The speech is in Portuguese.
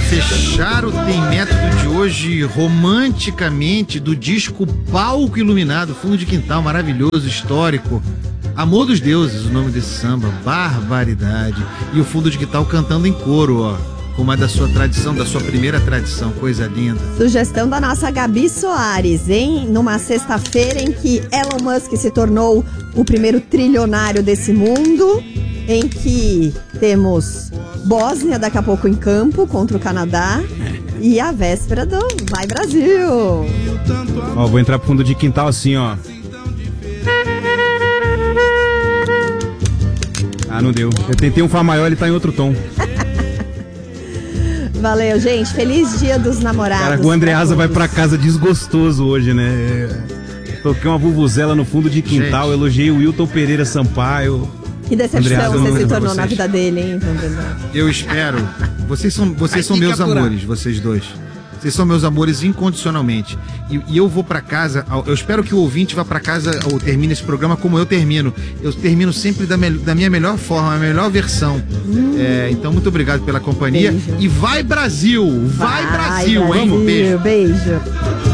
fechar o Tem Método de hoje romanticamente do disco Palco Iluminado, fundo de quintal maravilhoso, histórico. Amor dos Deuses, o nome desse samba, barbaridade. E o fundo de quintal cantando em coro, ó, como é da sua tradição, da sua primeira tradição, coisa linda. Sugestão da nossa Gabi Soares, hein? Numa sexta-feira em que Elon Musk se tornou o primeiro trilionário desse mundo, em que temos Bósnia daqui a pouco em campo contra o Canadá e a véspera do Vai Brasil. Ó, vou entrar pro fundo de quintal assim, ó. Ah, não deu. Eu tentei um Fá maior, ele tá em outro tom. Valeu, gente. Feliz Dia dos Namorados. Cara, o Andreasa vai pra casa desgostoso hoje, né? Toquei uma vuvuzela no fundo de quintal, gente. Elogiei o Wilton Pereira Sampaio. Que decepção você se tornou na vida dele, hein, Vandrezão? Eu espero. Vocês são meus amores, vocês dois. Vocês são meus amores incondicionalmente. E eu vou pra casa, eu espero que o ouvinte vá pra casa ou termine esse programa como eu termino. Eu termino sempre da minha melhor forma, a melhor versão. Então, muito obrigado pela companhia. Beijo. E vai Brasil! Vai Brasil, hein? Beijo.